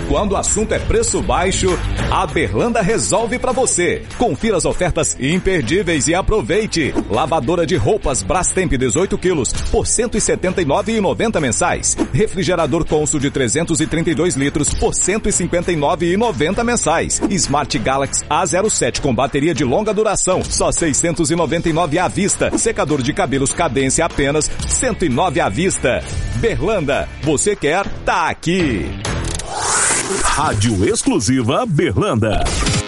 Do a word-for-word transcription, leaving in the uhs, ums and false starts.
quando o assunto é preço baixo, a Berlanda resolve pra você. Confira as ofertas imperdíveis e aproveite. Lavadora de roupas Brastemp dezoito quilos por cento e setenta e nove reais e noventa centavos mensais. Refrigerador Consul de trezentos e trinta e dois litros por cento e cinquenta e nove reais e noventa centavos mensais. Smart Galaxy A zero sete com bateria de longa duração, só seiscentos e noventa e nove reais à vista. Secador de cabelos Cadência apenas cento e nove reais à vista. Berlanda, você quer? Tá aqui. Rádio exclusiva Berlanda.